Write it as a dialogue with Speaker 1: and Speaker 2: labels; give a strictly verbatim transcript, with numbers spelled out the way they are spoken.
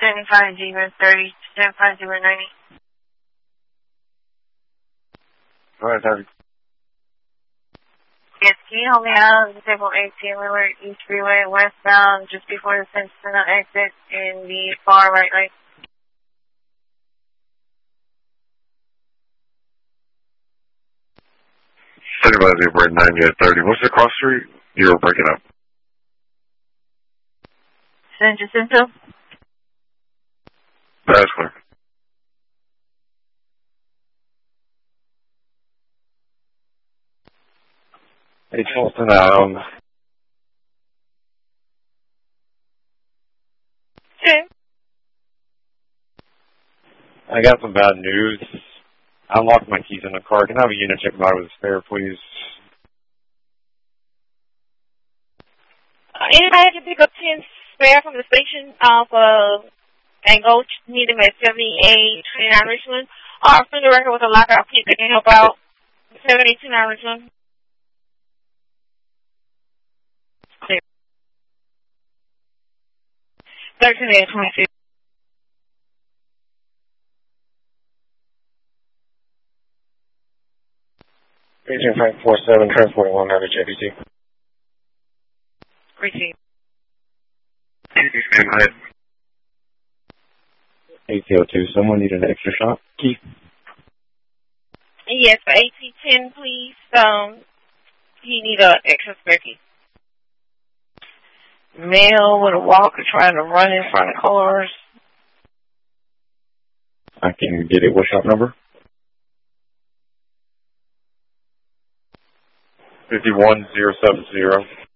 Speaker 1: seventy-five zero thirty, seventy-five zero ninety.
Speaker 2: All right, Harvey.
Speaker 1: Yes, can you hold me out? Table eighteen, Willard East Freeway, westbound, just before the Sentinel exit in the far right lane.
Speaker 2: seventy-five zero ninety at thirty. What's the cross street? You're breaking up.
Speaker 1: San Jacinto?
Speaker 2: That's clear. Hey, Charleston, um,
Speaker 1: Okay.
Speaker 2: I got some bad news. I locked my keys in the car. Can I have a unit check them out with a spare, please?
Speaker 1: Uh, anybody can pick up ten spare from the station off of and go meet them at seventy-eight twenty-nine Richmond. Or for the record with a lockout pick that can help out. seventy-eight twenty-nine Richmond. Clear. thirteen eight twenty-six.
Speaker 2: Agent Frank four seven, transporting one hundred J B C.
Speaker 1: Receive.
Speaker 2: Stand by. A T O two, someone need an extra shot? Key?
Speaker 1: Yes, for A T ten, please. Um, he need an extra spare key. Male with a walker trying to run in front of cars.
Speaker 2: I can get it. What shop number? fifty-one zero seven zero.